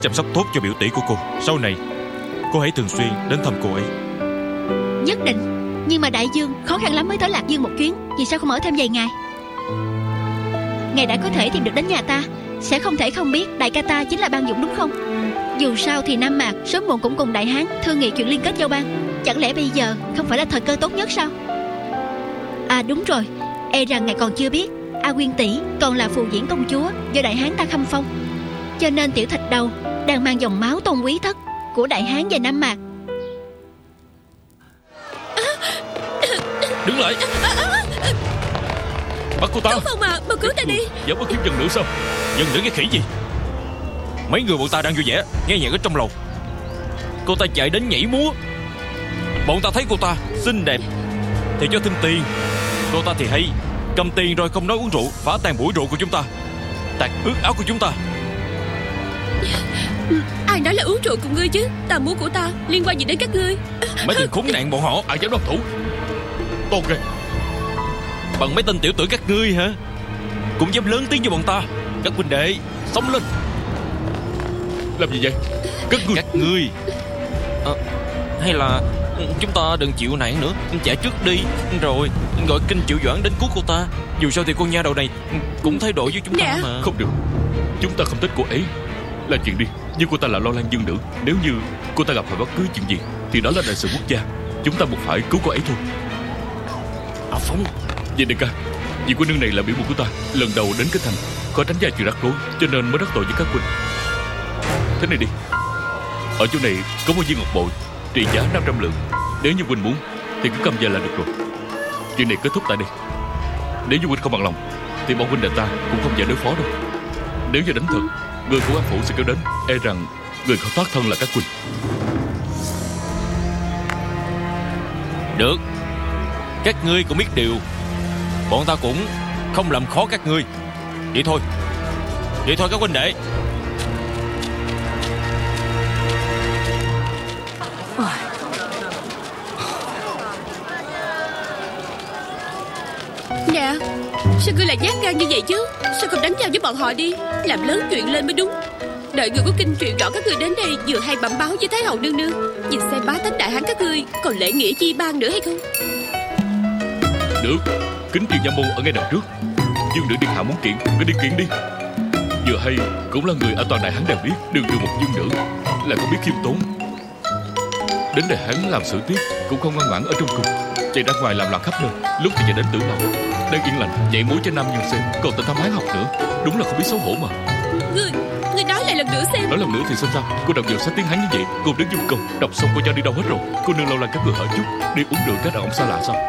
chăm sóc tốt cho biểu tỷ của cô. Sau này cô hãy thường xuyên đến thăm cô ấy. Nhất định. Nhưng mà đại dương khó khăn lắm mới tới Lạc Dương một chuyến. Vì sao không ở thêm vài ngày? Ngài đã có thể tìm được đến nhà ta, sẽ không thể không biết đại ca ta chính là Ban Dũng đúng không? Dù sao thì Nam Mạc sớm muộn cũng cùng Đại Hán thương nghị chuyện liên kết giao ban. Chẳng lẽ bây giờ không phải là thời cơ tốt nhất sao? À đúng rồi, e rằng ngài còn chưa biết, A Nguyên tỷ còn là phù diễn công chúa do Đại Hán ta khâm phong. Cho nên tiểu thạch đầu đang mang dòng máu tôn quý thất của Đại Hán và Nam Mạc. Đứng lại. Bắt cô ta. Cửu Phong à, mau cứu ta đi. Dám có kiếm dân nữ sao? Dân nữ cái khỉ gì? Mấy người bọn ta đang vui vẻ nghe nhạc ở trong lầu, cô ta chạy đến nhảy múa. Bọn ta thấy cô ta xinh đẹp thì cho thêm tiền, cô ta thì hay cầm tiền rồi không nói uống rượu, phá tan buổi rượu của chúng ta, tạt ướt áo của chúng ta. Ai nói là uống rượu cùng ngươi chứ? Tà múa của ta liên quan gì đến các ngươi? Mấy tên khốn nạn bọn họ. Ai dám độc thủ? Tốt kìa. Bằng mấy tên tiểu tử các ngươi hả? Cũng dám lớn tiếng với bọn ta. Các huynh đệ sống lên. Làm gì vậy? Các ngươi hay là chúng ta đừng chịu nạn nữa, chạy trước đi rồi gọi Kinh Triệu Doãn đến cứu cô ta. Dù sao thì con nha đầu này cũng thay đổi với chúng ta mà. Không được, chúng ta không thích cô ấy. Là chuyện đi, nhưng cô ta là Lo Lan Dương nữ. Nếu như cô ta gặp phải bất cứ chuyện gì thì đó là đại sự quốc gia. Chúng ta buộc phải cứu cô ấy thôi. À Phong. Vậy đại ca, vị cô nương này là biểu muội của ta, lần đầu đến Kinh Thành, có tránh vài chuyện rắc rối cho nên mới đắc tội với các huynh. Thế này đi, ở chỗ này có một viên ngọc bội trị giá 500 lượng. Nếu như huynh muốn thì cứ cầm về là được rồi. Chuyện này kết thúc tại đây. Nếu như huynh không bằng lòng thì bọn huynh đệ ta cũng không dễ đối phó đâu. Nếu như đánh thật, người của An Phủ sẽ kéo đến, e rằng người khó thoát thân là các huynh. Được, các ngươi cũng biết điều, bọn ta cũng không làm khó các ngươi. Vậy thôi các huynh đệ. Nè, sao ngươi lại nhát gan như vậy chứ? Sao không đánh nhau với bọn họ đi, làm lớn chuyện lên mới đúng. Đợi người của Kinh Triệu Doãn các ngươi đến đây vừa hay bẩm báo với Thái hậu nương nương, nhìn xem bá tánh Đại Hán các ngươi còn lễ nghĩa chi ban nữa hay không. Được, Kính Triều Nha Môn ở ngay đằng trước. Dương nữ điện hạ muốn kiện, cứ đi kiện đi. Vừa hay cũng là người ở toàn Đại Hán đều biết, đường đường một dương nữ lại có biết khiêm tốn. Đến Đại Hán làm xử tiếp cũng không ngoan ngoãn ở trong cung, chạy ra ngoài làm loạn khắp nơi. Lúc thì chạy đến Tử Lầu đang yên lành nhảy múa cho nam nhân xem, còn tên Thám Hán học nữa. Đúng là không biết xấu hổ mà. Ngươi nói lại lần nữa xem. Nói lần nữa thì sao? Cô đọc nhiều sách tiếng Hán như vậy, cô đứng dung công đọc xong cô cho đi đâu hết rồi? Cô nương Lâu Lan các người hỏi chút, đi uống rượu các đàn ông xa lạ sao?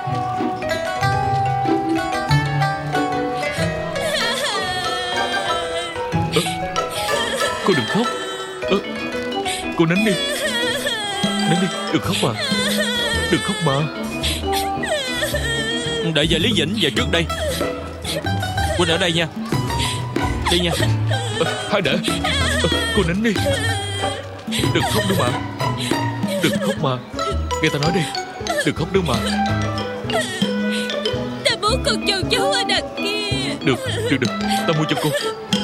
Cô đừng khóc. Cô nín đi, đừng khóc mà. Đừng khóc mà. Đợi giờ Lý Vĩnh về trước đây. Huynh ở đây nha. Đi nha. Hai để. Cô nín đi. Đừng khóc nữa mà. Đừng khóc mà. Nghe ta nói đi. Đừng khóc nữa mà. Ta muốn con châu chấu ở đằng kia. Được. Ta mua cho cô.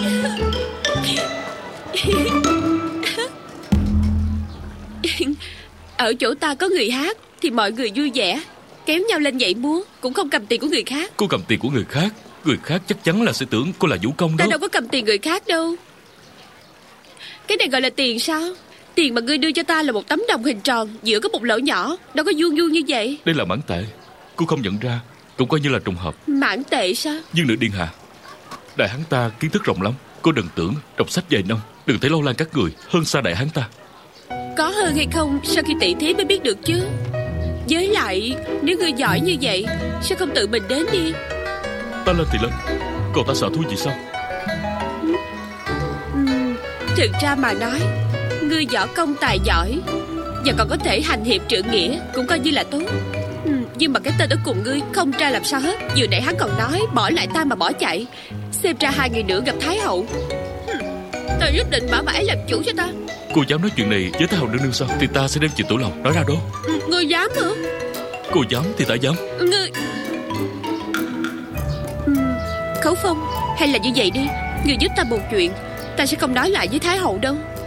Ở chỗ ta có người hát thì mọi người vui vẻ, kéo nhau lên nhảy múa, cũng không cầm tiền của người khác. Cô cầm tiền của người khác, người khác chắc chắn là sẽ tưởng cô là vũ công đó. Ta đâu có cầm tiền người khác đâu. Cái này gọi là tiền sao? Tiền mà ngươi đưa cho ta là một tấm đồng hình tròn, giữa có một lỗ nhỏ, đâu có vuông vuông như vậy. Đây là mãn tệ, cô không nhận ra cũng coi như là trùng hợp. Mãn tệ sao? Dương nữ điện hạ, Đại Hán ta kiến thức rộng lắm. Cô đừng tưởng đọc sách vài năm, đừng thấy Lâu Lan các người hơn xa Đại Hán ta. Có hơn hay không sau khi tỷ thí mới biết được chứ. Với lại nếu ngươi giỏi như vậy, sao không tự mình đến đi? Ta lên thì lên, còn ta sợ thua gì sao? Thực ra mà nói, ngươi võ công tài giỏi và còn có thể hành hiệp trượng nghĩa, cũng coi như là tốt. Nhưng mà cái tên ở cùng ngươi không ra làm sao hết. Vừa nãy hắn còn nói bỏ lại ta mà bỏ chạy. Xem ra 2 ngày nữa gặp Thái hậu. Ta nhất định bảo bà ấy làm chủ cho ta. Cô dám nói chuyện này với Thái hậu nương nương sao? Thì ta sẽ đem chuyện Tử Lầu nói ra đó. Ngươi dám hả? Cô dám thì ta dám. Ngươi Khấu Phong, hay là như vậy đi, ngươi giúp ta một chuyện, ta sẽ không nói lại với Thái hậu đâu.